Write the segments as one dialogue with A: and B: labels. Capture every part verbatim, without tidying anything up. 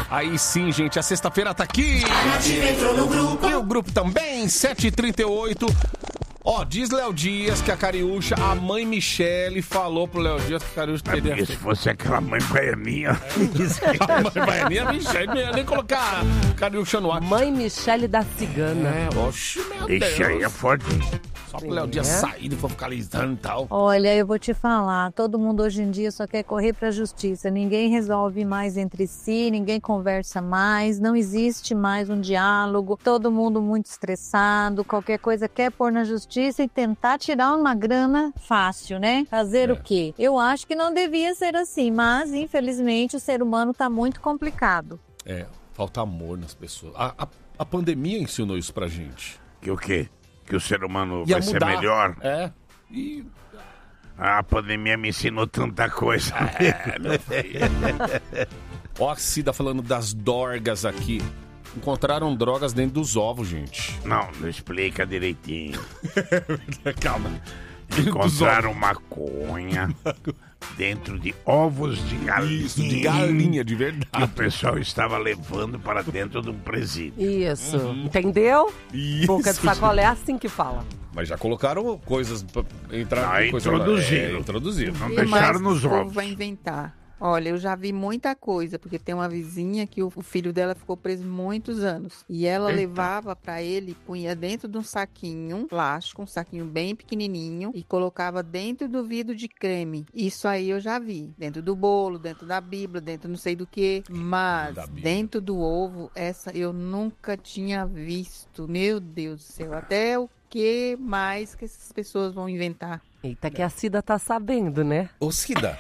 A: Aí sim, gente, a sexta-feira tá aqui.
B: Entrou no grupo.
A: E o grupo também, sete e trinta e oito. Ó, diz Léo Dias que a Cariúcha, a mãe Michele, falou pro Léo Dias que a Cariúcha teria...
C: É, se fosse aquela mãe baianinha...
A: A mãe baianinha, a Michele, não ia nem colocar a Cariúcha no ar.
D: Mãe Michele da Cigana.
A: É, oxe, meu Deus.
C: Ixi, aí é forte.
A: Só pro Léo Dias sair e focalizando e tal.
E: Olha, eu vou te falar, todo mundo hoje em dia só quer correr pra justiça. Ninguém resolve mais entre si, ninguém conversa mais, não existe mais um diálogo. Todo mundo muito estressado, qualquer coisa quer pôr na justiça e tentar tirar uma grana fácil, né? Fazer
A: É.
E: o quê? Eu acho que não devia ser assim, mas infelizmente o ser humano tá muito complicado.
A: É, falta amor nas pessoas. A, a, a pandemia ensinou isso pra gente.
C: Que o quê? Que o ser humano
A: Ia
C: vai
A: mudar.
C: ser melhor?
A: É. E...
C: A pandemia me ensinou tanta coisa.
A: É, meu filho. Ó, a Cida falando das dorgas aqui. Encontraram drogas dentro dos ovos, gente.
C: Não, não explica direitinho.
A: Calma.
C: Encontraram maconha dentro de ovos de galinha.
A: Isso, de galinha, de
C: Que o
A: verdade.
C: pessoal estava levando para dentro de um presídio.
D: Isso, entendeu?
A: Isso,
D: Boca de sacola é assim que fala.
A: Mas já colocaram coisas pra entrar...
C: Ah,
A: coisa-
C: introduziram.
A: É, introduziram.
C: Não
F: E
C: deixaram
F: mais
C: nos
F: o povo
C: ovos.
F: vai inventar. Olha, eu já vi muita coisa, porque tem uma vizinha que o o filho dela ficou preso muitos anos. E ela
C: Eita.
F: levava pra ele, punha dentro de um saquinho plástico, um saquinho bem pequenininho, e colocava dentro do vidro de creme. Isso aí eu já vi. Dentro do bolo, dentro da Bíblia, dentro não sei do que. Mas
A: Da Bíblia.
F: dentro do ovo, essa eu nunca tinha visto. Meu Deus do céu. Até o que mais que essas pessoas vão inventar?
D: Eita, que a Cida tá sabendo, né?
A: Ô, Cida.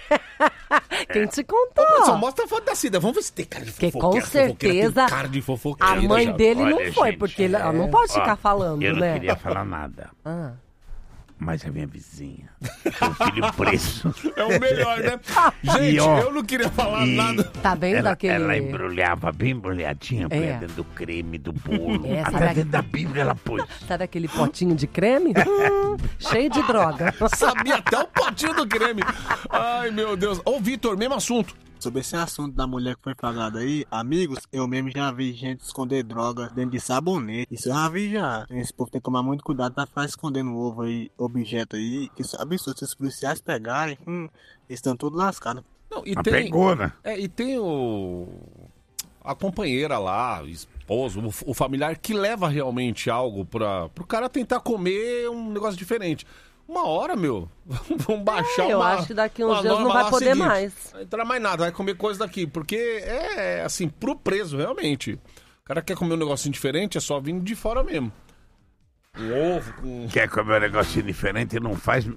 D: Quem te
A: Ô,
D: contou?
A: produção, mostra a foto da Cida. Vamos ver se tem cara de
D: Porque
A: fofoqueira.
D: com
A: fofoqueira,
D: certeza
A: tem cara de fofoqueira.
D: A mãe
A: já.
D: dele
C: Olha,
D: não foi,
C: gente,
D: porque ele- ela não pode
C: Ó,
D: ficar falando,
C: eu não
D: né?
C: queria falar nada,
D: Ah.
C: mas a minha vizinha, o filho preso,
A: É o melhor, né? Gente,
C: E, ó,
A: eu não queria falar
C: e
A: nada.
D: Tá vendo
C: ela,
D: aquele...
C: ela embrulhava bem embrulhadinha, punha
D: É.
C: dentro do creme, do bolo,
D: É,
C: até
D: sabe-
C: dentro da Bíblia ela pôs.
D: Sabe aquele potinho de creme? Hum, cheio de droga.
A: Sabia até o potinho do creme. Ai, meu Deus. Ô, Vitor, mesmo assunto.
G: Sobre esse assunto da mulher que foi flagrada aí, amigos, eu mesmo já vi gente esconder droga dentro de sabonete. Isso eu já vi já. Esse povo tem que tomar muito cuidado pra ficar escondendo ovo aí, objeto aí. Que isso é absurdo. Se os policiais pegarem, hum, eles estão todos lascados.
A: Não, e
C: Mas
A: tem,
C: pegou, né?
A: é, e tem o... a companheira lá, o esposo, o, o familiar que leva realmente algo para pro cara tentar comer um negócio diferente. Uma hora, meu, vão baixar
D: É, eu
A: uma...
D: acho que daqui uns
A: uma
D: dias não
A: norma
D: vai
A: lá,
D: poder
A: seguinte,
D: mais.
A: Vai entrar mais nada, vai comer coisa daqui, porque é, assim, pro preso, realmente. O cara quer comer um negocinho diferente, é só vindo de fora mesmo. Um ovo com...
C: Quer comer um negocinho diferente e não faz